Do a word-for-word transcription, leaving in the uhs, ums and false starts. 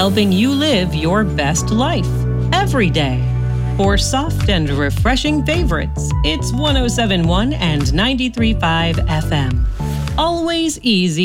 helping you live your best life every day. For soft and refreshing favorites, it's one oh seven point one and ninety-three point five F M. Always easy.